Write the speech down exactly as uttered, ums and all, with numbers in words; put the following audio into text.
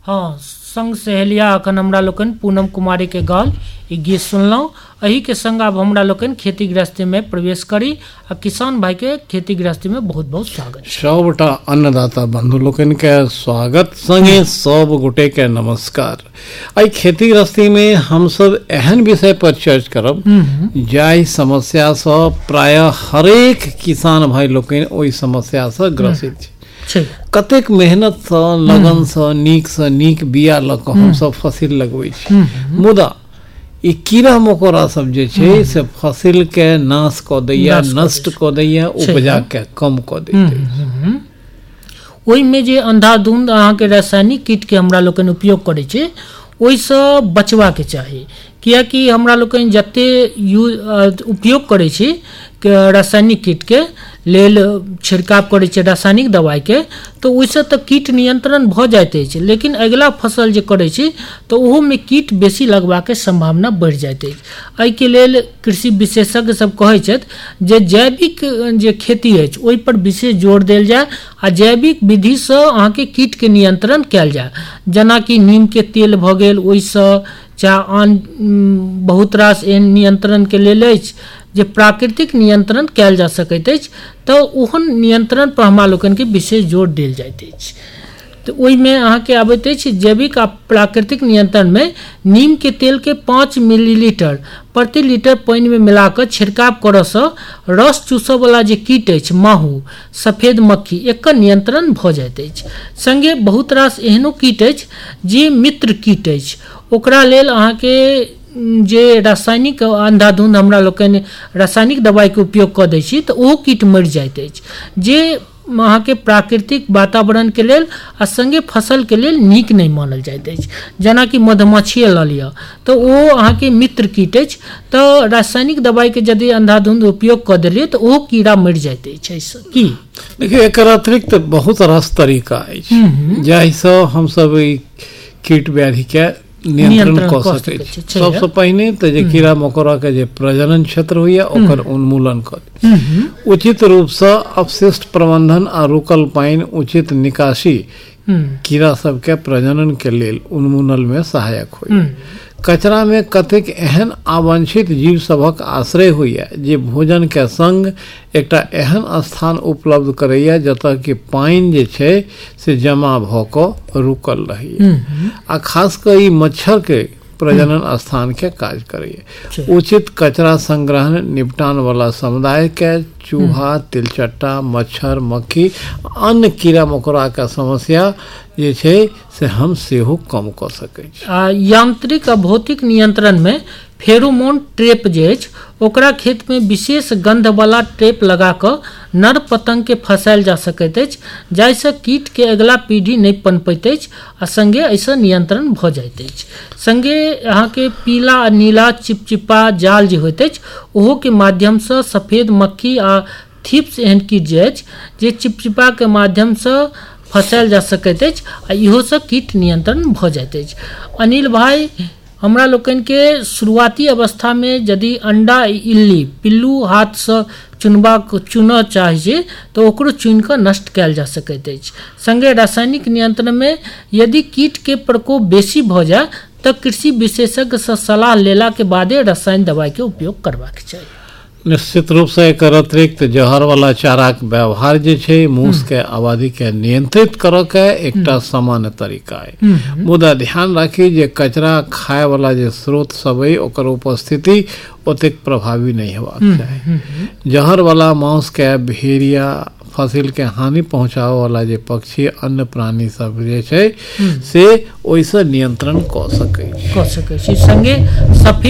हाँ संग सहेलिया अखन हमरा लोकन पूनम कुमारी के गाल ई गीत सुनलहुँ। एही के संग अब हमरा लोकन खेती गृहस्थी में प्रवेश करी आ किसान भाई के खेती गृहस्थी में बहुत बहुत स्वागत। सबटा अन्नदाता बंधु लोकन के स्वागत संगे सब गोटे के नमस्कार। आई खेती गृहस्थी में हम सब एहन विषय पर चर्चा करब जाहि समस्या से प्राय हरेक किसान भाई लोकन ओई समस्या से ग्रसित छै। कतेक मेहनत से लगन से नीक से नीक बिया ल के हम सब फसिल लगबै छी, मुदा ई कीड़ा मकोड़ा सब जे छै से फसिल के नाश क दैया, नष्ट क दैया, उपजा के कम क दैया। ओहि में जे अंधाधुंध अहाँ के रासायनिक कीट के हमरा लोकन उपयोग करे छै ओहि से बचवा के चाही, कियाकि हमरा लोकन जते उपयोग करे छी रासायनिक कीट के लेल छिड़काव करे छै रासायनिक दवाई के, तो ओइसे तो कीट नियंत्रण भ जाइत अछि, लेकिन अगला फसल जे करे छी तो ओहो में कीट बेसी लगबा के संभावना बढ़ जाइत अछि। एहि के लेल कृषि विशेषज्ञ सब कहै छथि जे जैविक जे खेती अछि ओहि पर विशेष जोर देल जाय आ जैविक विधि से अहाँ के कीट के नियंत्रण कयल जाय, जेना कि नीम के तेल भ गेल, ओइसे चाहे आन बहुत रास एहन नियंत्रण के लेल अछि जे प्राकृतिक नियंत्रण कयल जा सकैत अछि, तो ओहन नियंत्रण पर हमरा लोकन के विशेष जोर देल जाइत अछि। तो ओहि में अहाँ के आबैत अछि जैविक आ प्राकृतिक नियंत्रण में नीम के तेल के पाँच मिलीलीटर प्रति लीटर पानी में मिलाकर छिड़काव करऽ से रस चूसऽ वाला जे कीट अछि माहू, सफेद मक्खी, एकर नियंत्रण भ जाइत अछि। संगे बहुत रास एहनो कीट अछि जे मित्र कीट अछि, ओकरा लेल अहाँ के जे रासायनिक अंधाधुंध हमरा लोकन रासायनिक दवाई के उपयोग कऽ दै छी तऽ ओहो कीट मरि जाइत अछि, जे अहाँ के प्राकृतिक वातावरण के लेल आ संगे फसल के लेल नीक नहीं मानल जाइत अछि। जेना कि मधुमाछी लऽ लिअ तो ओ अहाँ के मित्र कीट अछि, तो रासायनिक दवाई के यदि अंधाधुंध उपयोग कऽ देलियै तो ओहो कीड़ा मरि जाइत अछि। की देखिए एकर अतिरिक्त बहुत रास तरीका अछि जाहि से हम सब ई कीट व्याधि के नियंत्रण क सकै छी। सबसे पहिने तो जे कीड़ा मकोड़ा के जे प्रजनन क्षेत्र होइया ओकर उन्मूलन कर, उचित रूप से अपशिष्ट प्रबंधन आ रुकल पानी उचित निकासी कीड़ा सब के प्रजनन के लेल उन्मूलन में सहायक होइया। कचरा में कतेक एहन अवांछित जीव सबक आश्रय होइया जे भोजन के संग एकटा एहन स्थान उपलब्ध करैया जतऽ कि पानी जे छै से जमा भ क रुकल रहैया आ खास कर ई मच्छर के प्रजनन स्थान के काज करैया। उचित कचरा संग्रहण निपटान वाला समुदाय के चूहा, तिलचट्टा, मच्छर, मक्खी, अन्य कीड़ा मकोड़ा का समस्या जे छै से हम सेहो कम क सकै छी। आ यांत्रिक आ भौतिक नियंत्रण में फेरोमोन ट्रैप जे अछि ओकरा खेत में विशेष गंध वाला ट्रैप लगा क नर पतंग के फंसायल जा सकैत अछि, जाहिसँ कीट के अगला पीढ़ी नहीं पनपैत अछि आ संगे ऐसा नियंत्रण भ जाइत अछि। संगे अहाँ के पीला आ नीला चिपचिपा जाल जे होइत अछि ओहो के माध्यम से सफेद मक्खी आ थ्रिप्स एहन कीट जे अछि जे चिपचिपा के माध्यम से फंसायल जा सकैत अछि आ इहो से कीट नियंत्रण भ जाइत अछि। अनिल भाई हमरा लोकन के शुरुआती अवस्था में यदि अंडा इल्ली पिल्लू हाथ से चुनबा चुनऽ चाहे छै तो ओकरो चुनि कऽ नष्ट कयल जा सकैत अछि। संगे रासायनिक नियंत्रण में यदि कीट के प्रकोप बेसी भ जाय तऽ कृषि विशेषज्ञ से सलाह लेला के बादे रसायन दवाई के उपयोग करबाक चाही। निश्चित रूप से एकर अतिरिक्त जहर वाला चारा के व्यवहार जे छै मूस के आबादी के नियंत्रित करऽ के एकटा सामान्य तरीका है, मुदा ध्यान राखी जे कचरा खाए वाला जे स्रोत सब है ओकर उपस्थिति ओतेक प्रभावी नहीं हेबाक चाही। जहर वाला मांस के भेड़िया, फसिल के हानि पहुंचावे वाला जे पक्षी, अन्य प्राणी सब जे छै से ओइसे नियंत्रण क सकै क सकै छी। संगे सफेद